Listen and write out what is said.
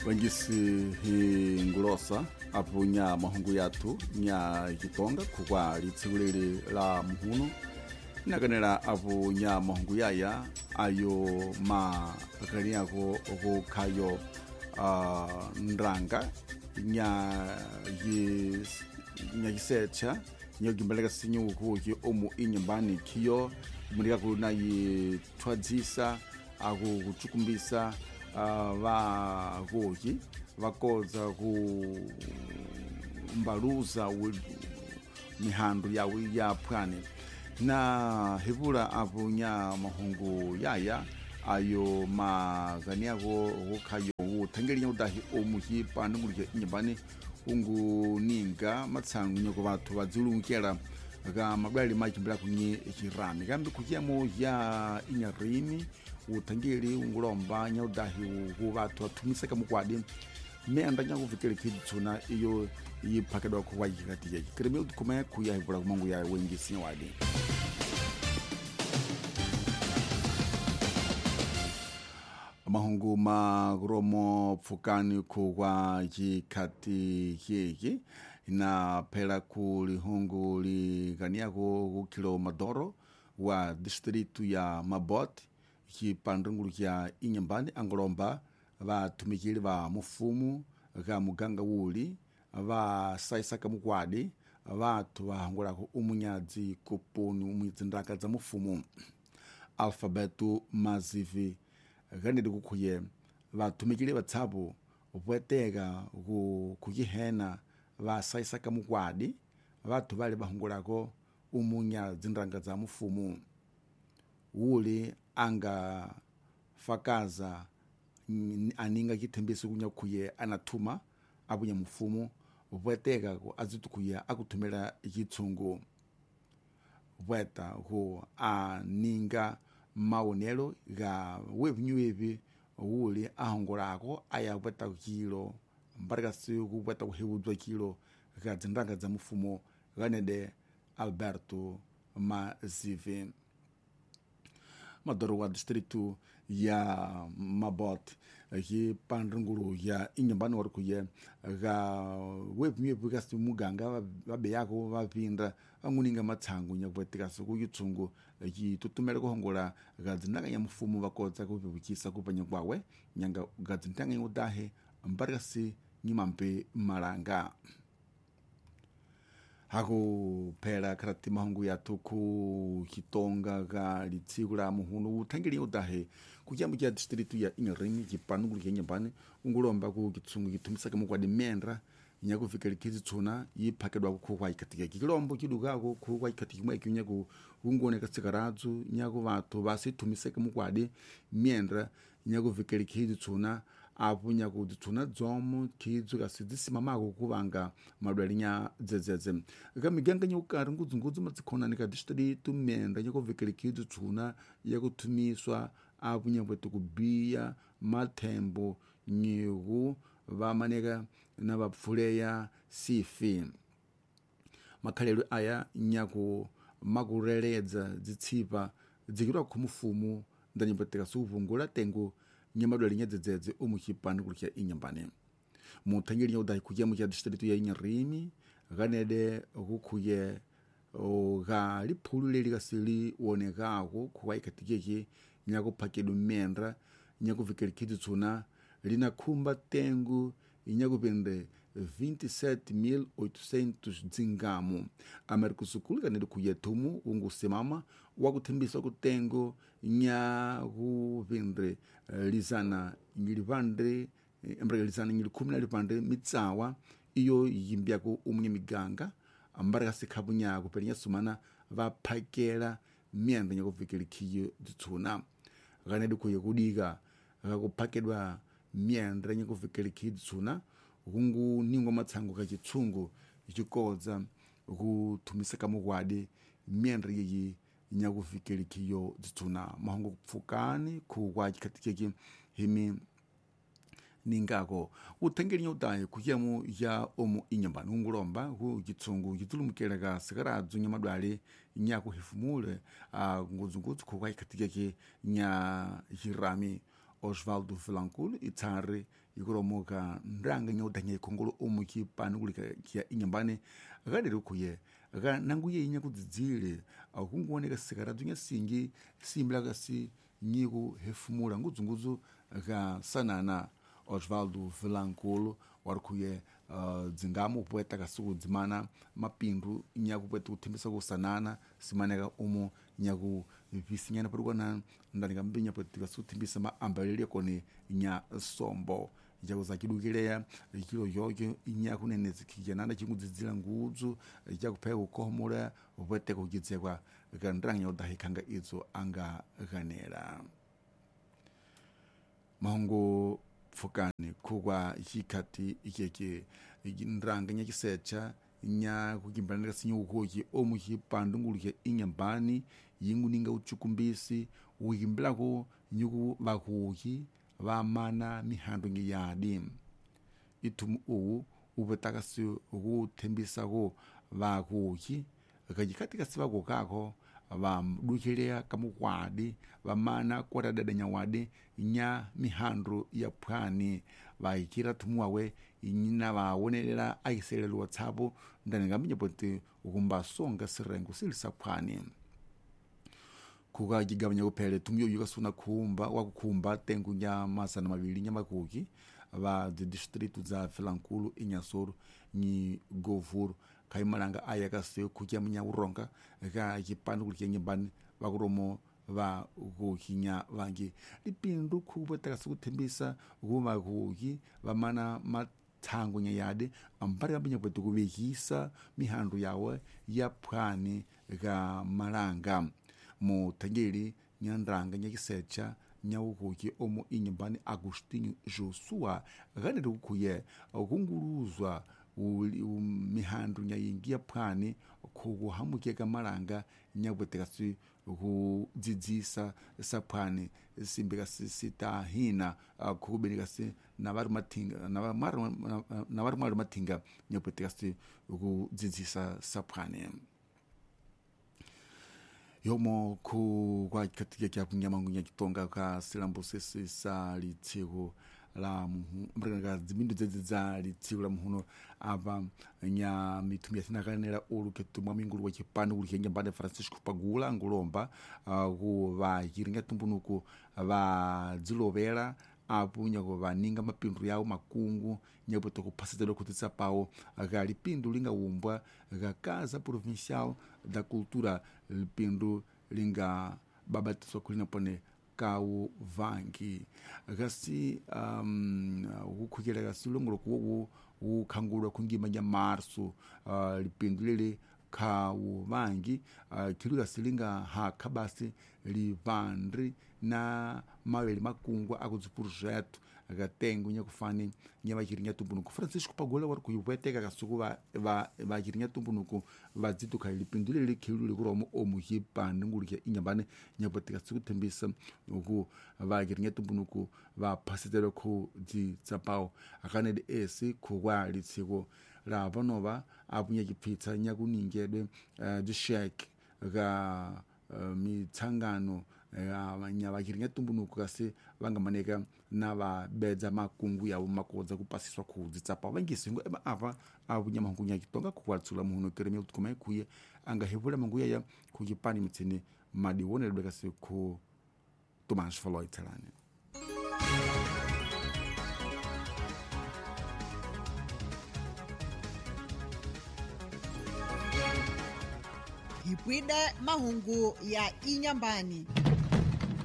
wengisi hi ngulosa apo nya mahungu yathu nya Kitonga kukwa litsigulili la muhuno nakanela apo nya mahungu yaya ayo makakali yako kukhayo nranga nyakisecha nyogimbeleka sinyuku ki omu inyumbani kiyo mulika kuna yitwadzisa akukuchukumbisa vakoki vakodza kumbaluza mihandu yawe ya phwani na hivula apo nya mahungu yaya ayo makani yako kukhayo uthangelinya udahi omuhi panu mulike inyumbani unguninga matsangu nyoko vathu vadzilungela ga mabwali machimbira kunye chirami kambi kuchiyamo ya inyarimi uthangeli ungulomba nyaudahi ku vathu vathumiseka mukwadi meanda nyakuvikele khitsuna iyo yiphakadwa ku wajikati yaki kremi utkuma kuya hivula kumangu ya wengisi wadi mahungu magromo pfukani kwa jikati hiki na pela ku lihungu likaniako ku kilo madoro wa distritu ya Mabot kipandungulu kya inyambani angolomba vatumikili va mufumu ga muganga wuli va saisaka mukwadi vathu vahangulako umunyadzi kupuni umwitsindaka za mufumu alfabetu mazivi ganidi kukhuye vatumikile vatsapo vweteka kukihena vasaisaka mukwadi vathu vali vahungulako umunya dzindanga za mufumu wuli anga fakaza aninga kithembesi kunya khuye anathuma apunya mufumu vweteka azitukhuye akuthumela chitsungu vweta ku aninga maonelo ga wevinyuevi wuli ahongolako aya vweta kilo mbarikasi kuvweta kuhebudzwa kilo ga dzindanga za mufumo ganede Alberto Mazive madoro wa distritu ya Mabot ki pandrungulu ya inyambani wari kuye ga wevinyuevi kasi muganga vabeyako vapinda anguninga matsangu nyakuvwetekasi kuyitsungu tutumele kuhongola gadzindanga ya mufumu vakodza kuvivukisa kupanya kwawe nyanga gadzindanga yudahe mbarikasi nyimampe malanga haku phela kharati mahungu yathu ku Kitonga ga litsiku la muhuno uthangeli yudahe kujamu kya distritu ya Inyarimi kipanungulu kya nyambani ungulomba ku kitsungu kithumisaka mukwadi mendra nyakufikeli kizitsuna yiphakedwa kukhukwa ikatika kilombo kidukako kukhukwa ikatika mwe kinyaku ungoneka tsikarazu nyaku vathu vasithumiseka mukwadi mendra nyakufikeli kizitsuna apu nyaku dzitsuna dzomo kizu kasidzisimamako kuvanga madwalinya dzedzedze kamiganga nyukari ngudzungudzu matsikhonani ka distritu mendra nyakufikeli kizitsuna yakuthumiswa apu nyakwetu kubiya mathembo nyiku vamaneka na vapfuleya sifi makhalelo aya nyaku makureledza dzitsipa dzikirwa khumufumu ndanyipeteka suvungula tengo nyamadwali nyadzedzedze umuhipani kulikya inyambane muthangeli nyaudahi khuya mukya distritu ya Inyarimi ganede kukhuye ga liphulu leli kasili wonekako khuwa ikatikeki nyakuphakedu mendra nyakuvikeli kizitsuna lina khumba tengu inyakupende 27.800 dzingamu amerikusukulu kanedi kuyethumu ungusemama wakuthembisa kutengo nyakupendre lizana nyilipande embreka lizana nyilikhumi na lipande mitsawa iyo yimbyako umunye miganga ambarika sikhapu nyako pelinya sumana vaphakela myenda nyakuvikeli khiyo dzitsuna kanedi kuye kudika kakuphakedwa myendra nyakuvikeli khitsuna kungu ningwa matsango ka chitsungu ichikodza kuthumiseka mukwadi myendra yeyi nyakuvikeli khiyo dzitsuna mahungu kupfukani kukwa chikatikeki himi ningako uthangeli nyaudahi kuyamu ya omu inyambani ungulomba ku chitsungu chitulumukela ka sikaradzu nyamadwali nyakuhifumule ngudzungudzu kukwa chikatikeki nya hirami Osvaldo Vilanculo itsari ikuromoka ndanga nyaudanya ikongolo omuki panugulika kia inyambane gadere kuye ga nanguye inya kudzidzile akunguoneka sikaratu nya singi simblaka si nyiku hefumula nguzunguzu ga sanana Osvaldo Vilanculo warikuye dzingamo poeta kasuku dzimana mapindu nyaku poeta kutembesa kusanana simaneka umo nyaku visinyana parukona ndanika mbinya poeta kasuku tembesa maambalele kone nya sombo jago zakidukileya ikilo yoyo inyaku nene zikijanana chingudzidzila ngudzu jakupeka kukomola poeta kukidzekwa kandranya udahikanga idzo anga ganera mahungu fukani kugwa ikikati ikeke ndranga nyakisecha nya kukimbanira sinyukuki omuhi pandungulike inyambani yinguninga uchukumbisi wikimbilako nyuku bakuki bamana mihandu ngiyadi itumu uwu ubetakasi ukutembisako bakuki kajikati kasibako kako bamdukilea kamukwadi bamana kwatadadanya wadi nya mihandro ya pwani baikira tumuwawe inyina bawonelela aiselelwa tsabo ndaningaminya pote ukumbasonga sirengo silisa pwani kuga gigabanya kupele tumyo yukasuna kumba wakukumba tengu nya masana mabili nya makuki ba de distritu za Vilanculo inyasoro ni govuru kaimalanga ayakase kujya munya uronga ga kipanu kuliye nyambani bakuromo ba kukinya bangi lipindu kubota kasukutembisa kuma kuki bamana mathango nya yade ambari abinya kwetu kubikisa mihandu yawe ya pwani ga malanga mu tangeli nyandanga nyakisecha nyawukuki omo inyambani Agostinho Joshua ganere kuye okunguruzwa mihandu nyayingia pwani kuhamukeka malanga nyabwetekasi kudzidzisa sapwani simbeka sita hina kubenekasi navari matinga nyabwetekasi kudzidzisa sapwani yomo kwa katika kya kunyamangu nyakitonga ka silambo sisi sa litsiko la mbranga zimindu za litsiko la muhuno aba nya mitumi yasinakanela oluketu mwamingulu wa chipano kulikenya mbane Francisco Pagula ngulomba ku ba yiringa tumbunuko ba dzilovera apu nyako baninga mapindu yawo makungu nyapoto kupasitelo kutitsa pawo agali pindu linga umbwa ga Casa Provincial da Cultura lipindu linga babatiso kulina pone kawo vangi gasi ukukira gasi longolo kuwo ukangulwa kungima nya marso lipindu lele kawo vangi kiluga silinga hakabasi livandri na maweli makungwa akudziprojeto agatengo nyakufani nyabakirinya tumbunuko Francisco Pagula wari kuyubeteka kasuku bakirinya tumbunuko bazituka lipindule likilule kuromo omuhipande ngulike inyambane nyaboteka sikutembisa uku bakirinya tumbunuko bapasitelo ku dzitsapao akanede esi kuwa litsiko la vanova apunya kipitsa nyakuningedwe dishek ga mitsangano abanyabakirinya tumbunuko kasi bangamaneka n'ababedza makungu yawo makodza kupasiswa kudzitsapa bangisingo aba abunyamakungu nyakitonga kukwalitsula muhuno kereme utukume kuye angahevula manguya ya kujipani mtsene madiwonelwe kasi ku Tomás falou itselane Hipwide mahungu ya inyambani.